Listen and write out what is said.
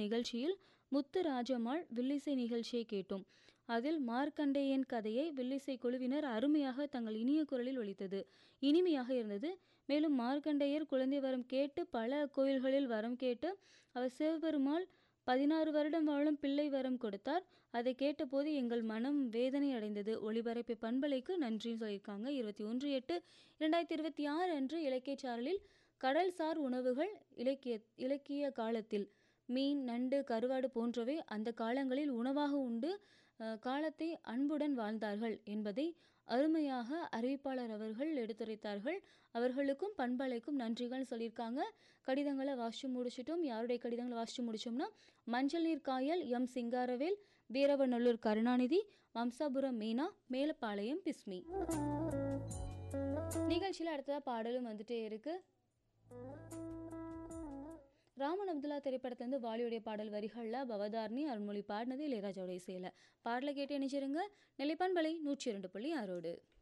நிகழ்ச்சியில் முத்துராஜம்மாள் வில்லிசை நிகழ்ச்சியை கேட்டோம். அதில் மார்க்கண்டேயன் கதையை வில்லிசை குழுவினர் அருமையாக தங்கள் இனிய குரலில் ஒலித்தது. இனிமையாக இருந்தது. மேலும் மார்க்கண்டேயர் குழந்தை வரம் கேட்டு பல கோயில்களில் வரம் கேட்டு அவர் சிவபெருமாள் 16 வருடம் வாழும் பிள்ளை வரம் கொடுத்தார். அதை கேட்டபோது எங்கள் மனம் வேதனை அடைந்தது. ஒளிபரப்பு பண்பலைக்கு நன்றின்னு சொல்லியிருக்காங்க. 21/8/2026 அன்று இலக்கிய சாரலில் கடல்சார் உணவுகள் இலக்கிய காலத்தில் மீன், நண்டு, கருவாடு போன்றவை அந்த காலங்களில் உணவாக உண்டு காலத்தை அன்புடன் வாழ்ந்தார்கள் என்பதை அருமையாக அறிவிப்பாளர் அவர்கள் எடுத்துரைத்தார்கள். அவர்களுக்கும் பண்பலைக்கும் நன்றிகள் சொல்லியிருக்காங்க. கடிதங்களை வாசித்து முடிச்சிட்டோம். யாருடைய கடிதங்களை வாசித்து முடிச்சோம்னா மஞ்சள் நீர் காயல் எம் சிங்காரவேல், வீரவநல்லூர் கருணாநிதி, வம்சாபுரம் மீனா, மேலப்பாளையம் பிஸ்மி. நிகழ்ச்சியில் அடுத்ததாக பாடலும் வந்துட்டே இருக்கு. ராமன் அப்துல்லா திரைப்படத்திலிருந்து வாலியுடைய பாடல் வரிகளில் பவதாரணி அருள்மொழி பாடினது இளையராஜாவுடைய இசையில். பாடலை கேட்டு இணைச்சிருங்க. நிலைப்பண்பலை 102.6.